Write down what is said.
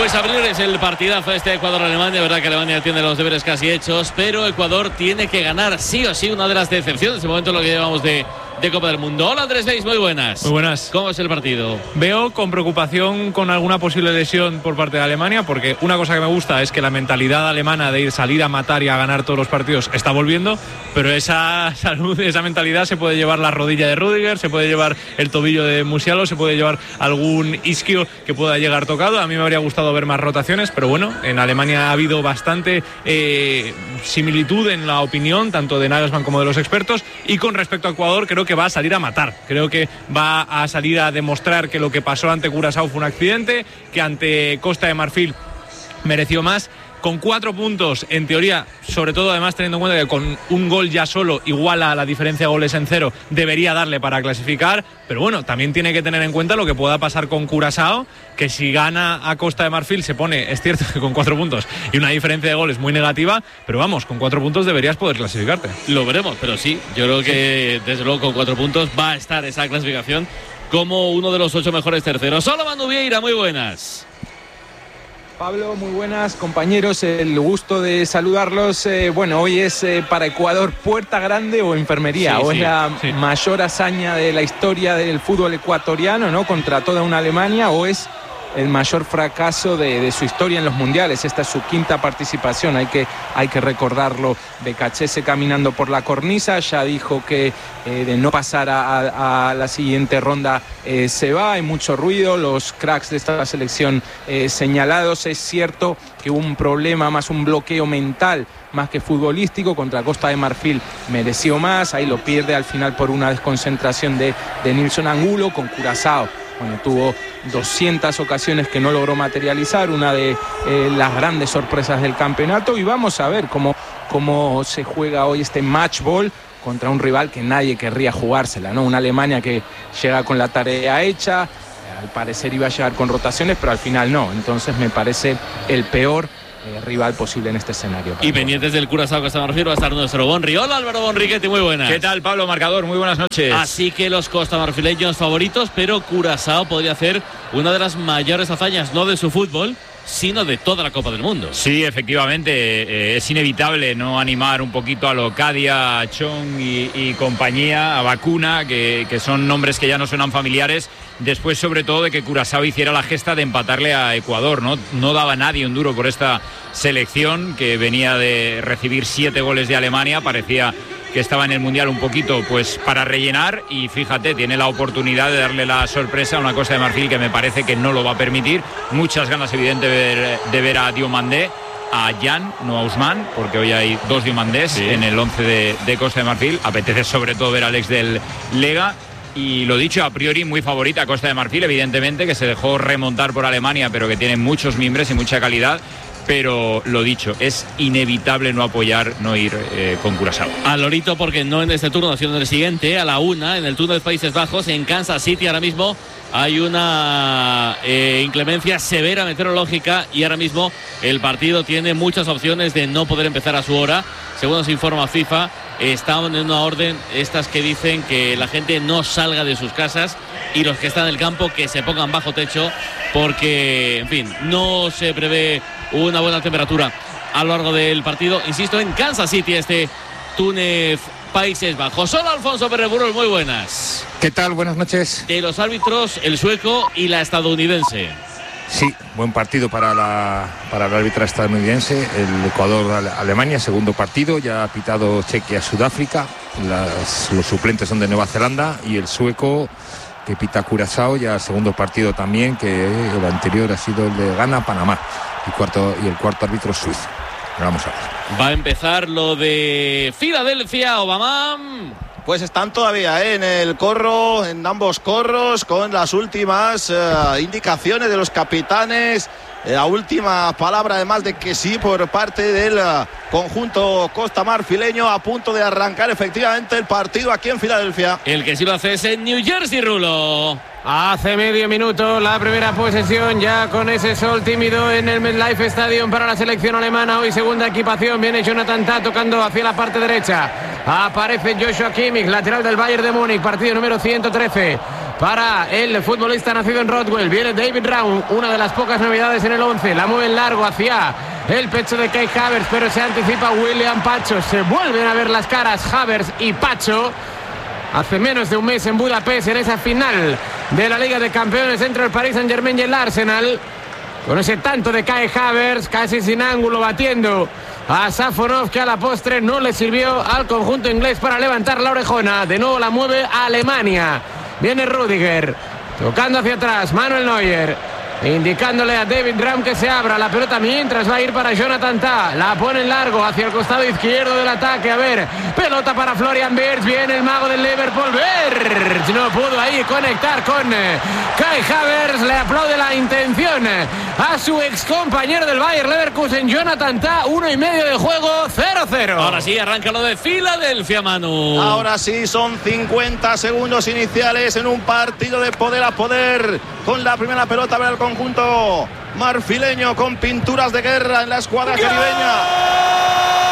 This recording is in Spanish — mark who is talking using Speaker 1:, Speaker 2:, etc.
Speaker 1: Pues abrir es el partidazo este Ecuador-Alemania. Verdad que Alemania tiene los deberes casi hechos, pero Ecuador tiene que ganar sí o sí, una de las decepciones de momento lo que llevamos de Copa del Mundo. Hola Andrés Beis, muy buenas.
Speaker 2: Muy buenas.
Speaker 1: ¿Cómo es el partido?
Speaker 2: Veo con preocupación con alguna posible lesión por parte de Alemania, porque una cosa que me gusta es que la mentalidad alemana de salir a matar y a ganar todos los partidos está volviendo, pero esa salud, esa mentalidad se puede llevar la rodilla de Rüdiger, se puede llevar el tobillo de Musiala, se puede llevar algún isquio que pueda llegar tocado. A mí me habría gustado ver más rotaciones, pero bueno, en Alemania ha habido bastante similitud en la opinión tanto de Nagelsmann como de los expertos, y con respecto a Ecuador creo que va a salir a matar, creo que va a salir a demostrar que lo que pasó ante Curazao fue un accidente, que ante Costa de Marfil mereció más. Con 4 puntos, en teoría, sobre todo además teniendo en cuenta que con un gol ya solo iguala la diferencia de goles en 0, debería darle para clasificar, pero bueno, también tiene que tener en cuenta lo que pueda pasar con Curazao, que si gana a Costa de Marfil se pone, es cierto que con 4 puntos y una diferencia de goles muy negativa, pero vamos, con 4 puntos deberías poder clasificarte.
Speaker 1: Lo veremos, pero sí, yo creo que desde luego con 4 puntos va a estar esa clasificación como uno de los 8 mejores terceros. Solo Manu Vieira, muy buenas.
Speaker 3: Pablo, muy buenas compañeros, el gusto de saludarlos. Bueno, hoy es para Ecuador puerta grande o enfermería, es la mayor hazaña de la historia del fútbol ecuatoriano, ¿no? Contra toda una Alemania, o es el mayor fracaso de su historia en los mundiales. Esta es su 5ª participación, hay que recordarlo. Becachese caminando por la cornisa, ya dijo que de no pasar a la siguiente ronda se va, hay mucho ruido, los cracks de esta selección señalados. Es cierto que hubo un problema, más un bloqueo mental más que futbolístico. Contra Costa de Marfil mereció más, ahí lo pierde al final por una desconcentración de Nilson Angulo. Con Curazao, bueno, tuvo 200 ocasiones que no logró materializar, una de las grandes sorpresas del campeonato, y vamos a ver cómo se juega hoy este match ball contra un rival que nadie querría jugársela, ¿no? Una Alemania que llega con la tarea hecha, al parecer iba a llegar con rotaciones, pero al final no. Entonces me parece el peor rival posible en este escenario.
Speaker 1: Y pendientes del Curazao Costa de Marfil va a estar nuestro Bonri. Hola Álvaro Bonriquete, muy buenas.
Speaker 4: ¿Qué tal, Pablo Marcador? Muy buenas noches.
Speaker 1: Así que los costamarfileños favoritos, pero Curazao podría hacer una de las mayores hazañas, no de su fútbol, sino de toda la Copa del Mundo.
Speaker 4: Sí, efectivamente, es inevitable no animar un poquito a Locadia, a Chong y compañía, a Vacuna, que son nombres que ya no suenan familiares, después sobre todo de que Curazao hiciera la gesta de empatarle a Ecuador, ¿no? No daba nadie un duro por esta selección que venía de recibir 7 goles de Alemania, parecía que estaba en el Mundial un poquito pues para rellenar, y fíjate, tiene la oportunidad de darle la sorpresa a una Costa de Marfil que me parece que no lo va a permitir. Muchas ganas evidente de ver a Diomandé, a Jan, no a Ousmane, porque hoy hay 2 Diomandés en el 11 de Costa de Marfil. Apetece sobre todo ver a Alex del Lega. Y lo dicho, a priori muy favorita Costa de Marfil, evidentemente, que se dejó remontar por Alemania, pero que tiene muchos mimbres y mucha calidad. Pero lo dicho, es inevitable no apoyar, no ir con Curazao.
Speaker 1: Al lorito, porque no en este turno, sino en el siguiente, a la 1, en el turno de Países Bajos, en Kansas City. Ahora mismo hay una inclemencia severa meteorológica y ahora mismo el partido tiene muchas opciones de no poder empezar a su hora. Según nos informa FIFA, están en una orden estas que dicen que la gente no salga de sus casas y los que están en el campo que se pongan bajo techo, porque, en fin, no se prevé una buena temperatura a lo largo del partido. Insisto, en Kansas City, este Túnez, Países Bajos. Hola Alfonso Perreburol, muy buenas.
Speaker 5: ¿Qué tal? Buenas noches.
Speaker 1: De los árbitros, el sueco y la estadounidense.
Speaker 5: Sí, buen partido para el árbitra estadounidense. El Ecuador-Alemania, segundo partido, ya ha pitado Chequia-Sudáfrica. Los suplentes son de Nueva Zelanda, y el sueco que pita Curazao, ya segundo partido también, que el anterior ha sido el de Ghana-Panamá, y el cuarto árbitro suizo. Vamos a ver.
Speaker 1: Va a empezar lo de Filadelfia, Obama.
Speaker 6: Pues están todavía en el corro, en ambos corros, con las últimas indicaciones de los capitanes. La última palabra, además de que sí, por parte del conjunto costamarfileño, a punto de arrancar efectivamente el partido aquí en Filadelfia.
Speaker 1: El que sí lo hace es en New Jersey, Rulo.
Speaker 7: Hace medio minuto la primera posesión, ya con ese sol tímido en el MetLife Stadium para la selección alemana. Hoy segunda equipación, viene Jonathan Tah tocando hacia la parte derecha. Aparece Joshua Kimmich, lateral del Bayern de Múnich, partido número 113 para el futbolista nacido en Rodwell. Viene David Raum, una de las pocas novedades en el 11. La mueve en largo hacia el pecho de Kai Havertz, pero se anticipa William Pacho. Se vuelven a ver las caras Havertz y Pacho. Hace menos de un mes en Budapest, en esa final de la Liga de Campeones entre el Paris Saint-Germain y el Arsenal. Con ese tanto de Kai Havertz, casi sin ángulo, batiendo a Safonov, que a la postre no le sirvió al conjunto inglés para levantar la orejona. De nuevo la mueve a Alemania. Viene Rüdiger, tocando hacia atrás, Manuel Neuer, indicándole a David Raum que se abra la pelota mientras va a ir para Jonathan Tah. La pone en largo hacia el costado izquierdo del ataque. A ver, pelota para Florian Wirtz. Viene el mago del Liverpool. Wirtz no pudo ahí conectar con Kai Havertz. Le aplaude la intención a su ex compañero del Bayer Leverkusen, Jonathan Tah. 1,5 de juego, 0-0.
Speaker 1: Ahora sí, arranca lo de Filadelfia, Manu.
Speaker 6: Ahora sí, son 50 segundos iniciales en un partido de poder a poder. Con la primera pelota para el conjunto marfileño, con pinturas de guerra en la escuadra caribeña.